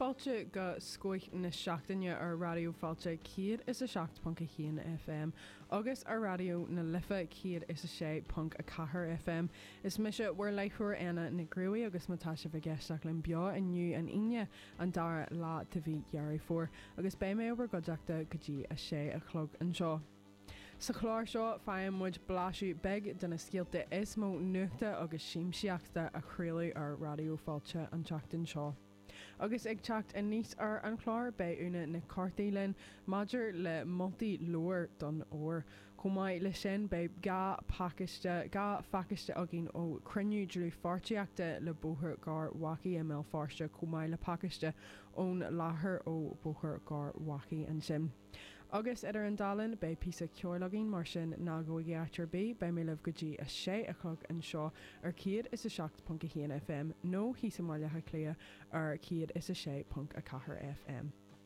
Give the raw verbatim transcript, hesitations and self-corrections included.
fáilte go scoich na seachtaine ar radio fáilte céad is a seacht punk a chéan F M agus ar radio na lifa céad is a sé punk a cahar F M. Is mise bhar leichúir ana na grúí agus mátá se bh geisteach len beo aniu an ine an dara lá ta bhí dhearí fuór agus bé mé obair godeachta go dtí a sé a chlog an seo. Sa chláir seo feim muid bláisiú beg den na scialta is mó nuachta agus síimseachta a chréalaí ar radio fáilte an teachtain seo. Agus ag teacht a níos ar an chláir bé úna na cartaílinn maidir le multi loir don óir. Comáid le sin bé ga pakiste ga fakiste agin ó cruniú dlú fartiachta le bóthir gar waci a mé farste comáid le pakiste ón láthair ó bóthir gar waci an sin. Agus idir an dalan bé písa ceorlagin mar sin ná go geachtar bé bé mé leh gotí a sé a chlog an seo ar céad is a seacht punk a chéan F M nó hí sa mailethe clia ar céad is a sé punk a cahar F M.